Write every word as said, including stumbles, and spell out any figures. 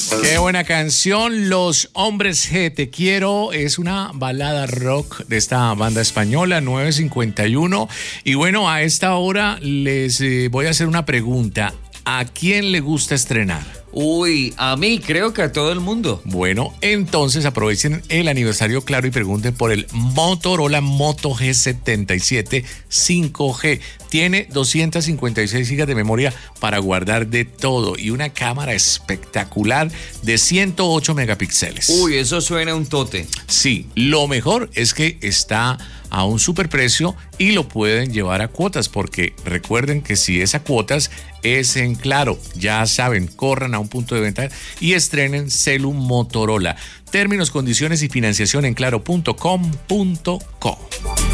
Qué buena canción, Los Hombres G, Te Quiero, es una balada rock de esta banda española, nueve cincuenta y uno. Y bueno, a esta hora les eh, voy a hacer una pregunta. ¿A quién le gusta estrenar? Uy, a mí, creo que a todo el mundo. Bueno, entonces aprovechen el aniversario, claro, y pregunten por el Motorola Moto G setenta y siete cinco G. Tiene doscientas cincuenta y seis gigas de memoria para guardar de todo y una cámara espectacular de ciento ocho megapíxeles. Uy, eso suena un tote. Sí, lo mejor es que está a un superprecio y lo pueden llevar a cuotas, porque recuerden que si es a cuotas es en Claro. Ya saben, corran a un punto de venta y estrenen celu Motorola. Términos, condiciones y financiación en claro punto com punto co.